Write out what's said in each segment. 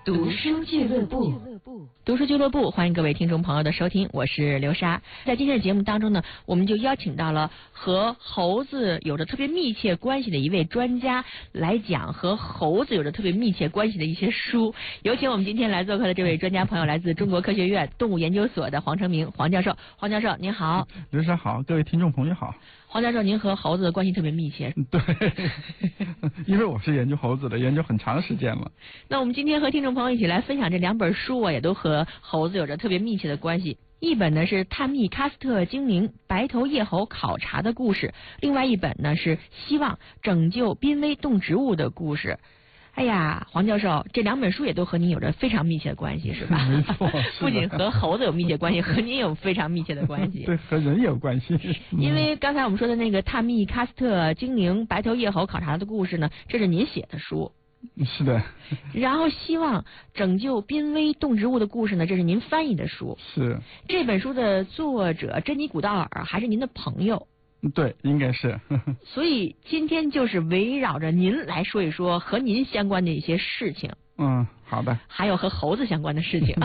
读书俱乐部，读书俱乐部，欢迎各位听众朋友的收听，我是刘莎。在今天的节目当中呢，我们就邀请到了和猴子有着特别密切关系的一位专家来讲和猴子有着特别密切关系的一些书。有请我们今天来做客的这位专家朋友，来自中国科学院动物研究所的黄成明黄教授。黄教授您好。 刘莎好，各位听众朋友好。 黄教授，您和猴子的关系特别密切。 对，因为我是研究猴子的，研究很长时间了。 那我们今天和听众朋友一起来分享这两本书啊，也都和猴子有着特别密切的关系。一本呢是探秘喀斯特精灵白头叶猴考察的故事，另外一本呢是希望拯救濒危动植物的故事。哎呀，黄教授，这两本书也都和您有着非常密切的关系，是吧？ 没错， 不仅和猴子有密切关系，和您有非常密切的关系。 对，和人也有关系。 因为刚才我们说的那个探秘喀斯特精灵白头叶猴考察的故事呢，这是您写的书。 是的。 然后希望拯救濒危动植物的故事呢，这是您翻译的书。 是。这本书的作者珍妮古道尔还是您的朋友。 对，应该是。 所以今天就是围绕着您来说一说和您相关的一些事情。 嗯，好的。 还有和猴子相关的事情。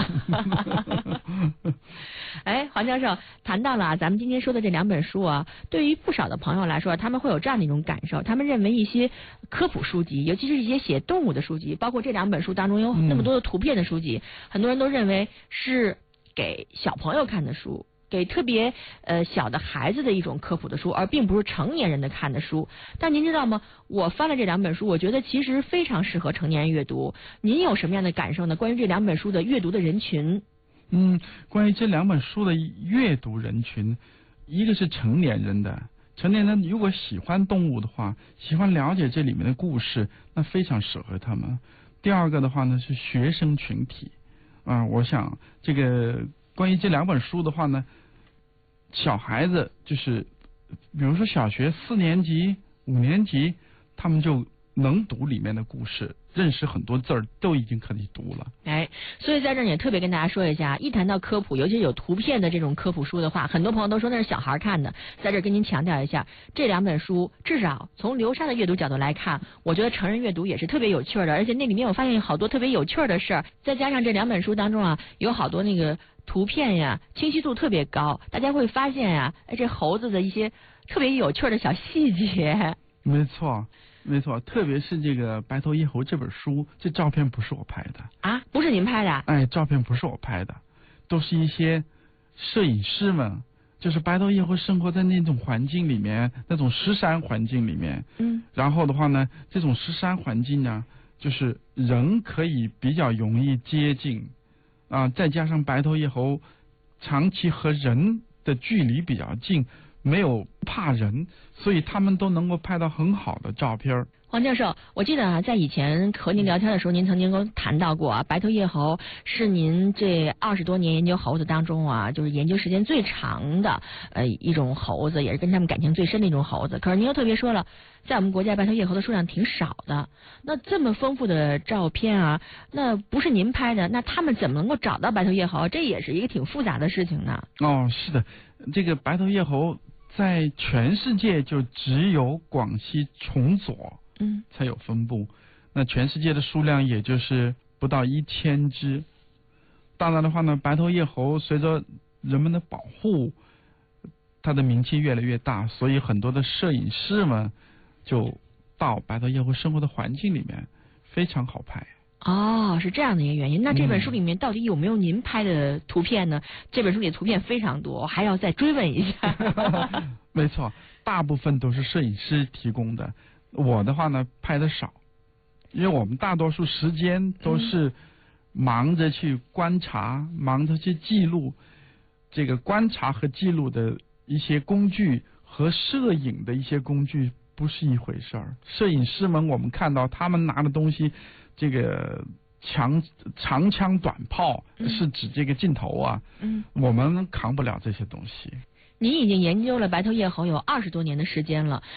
哎，黄教授谈到了咱们今天说的这两本书啊，对于不少的朋友来说，他们会有这样的一种感受，他们认为一些科普书籍，尤其是一些写动物的书籍，包括这两本书当中有那么多的图片的书籍，很多人都认为是给小朋友看的书，给特别小的孩子的一种科普的书，而并不是成年人的看的书。但您知道吗？我翻了这两本书，我觉得其实非常适合成年人阅读。您有什么样的感受呢？关于这两本书的阅读的人群？ 关于这两本书的阅读人群，一个是成年人的，成年人如果喜欢动物的话，喜欢了解这里面的故事，那非常适合他们。第二个的话呢是学生群体我想这个关于这两本书的话呢，小孩子就是比如说小学4年级5年级，他们就能读里面的故事，认识很多字儿，都已经可以读了。 哎，所以在这儿也特别跟大家说一下，一谈到科普，尤其是有图片的这种科普书的话，很多朋友都说那是小孩看的。在这儿跟您强调一下，这两本书至少从流沙的阅读角度来看，我觉得成人阅读也是特别有趣的，而且那里面我发现好多特别有趣的事儿。再加上这两本书当中啊，有好多那个图片呀，清晰度特别高，大家会发现呀，这猴子的一些特别有趣的小细节。 没错。没错，特别是这个白头叶猴这本书，这照片不是我拍的啊，不是您拍的？ 哎，照片不是我拍的，都是一些摄影师们，就是白头叶猴生活在那种环境里面，那种石山环境里面。然后的话呢，这种石山环境呢，就是人可以比较容易接近再加上白头叶猴长期和人的距离比较近，没有怕人，所以他们都能够拍到很好的照片。 黄教授，我记得啊，在以前和您聊天的时候，您曾经跟我谈到过啊，白头叶猴是您这20多年研究猴子当中啊，就是研究时间最长的一种猴子，也是跟他们感情最深的一种猴子。可是您又特别说了，在我们国家白头叶猴的数量挺少的，那这么丰富的照片啊，那不是您拍的，那他们怎么能够找到白头叶猴？这也是一个挺复杂的事情呢。 是的，这个白头叶猴在全世界就只有广西崇左才有分布，那全世界的数量也就是不到1000只。当然的话呢，白头叶猴随着人们的保护，它的名气越来越大，所以很多的摄影师们就到白头叶猴生活的环境里面，非常好拍。 是这样的一个原因。那这本书里面到底有没有您拍的图片呢？这本书里的图片非常多，还要再追问一下。 没错，大部分都是摄影师提供的，我的话呢拍的少，因为我们大多数时间都是忙着去观察，忙着去记录。这个观察和记录的一些工具和摄影的一些工具不是一回事儿。摄影师们我们看到他们拿的东西，这个长枪短炮是指这个镜头啊，我们扛不了这些东西。 您已经研究了白头叶猴有20多年的时间了，